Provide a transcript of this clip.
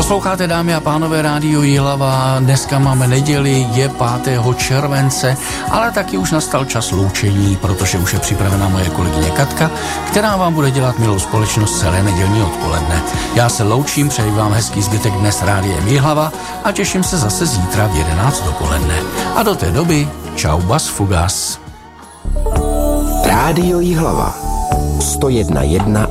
Posloucháte, dámy a pánové, Rádio Jihlava. Dneska máme neděli, je 5. července, ale taky už nastal čas loučení, protože už je připravena moje kolegyně Katka, která vám bude dělat milou společnost celé nedělní odpoledne. Já se loučím, přeji vám hezký zbytek dnes Rádiem Jihlava a těším se zase zítra v 11 dopoledne. A do té doby, čau bas fugas. Rádio Jihlava 101,1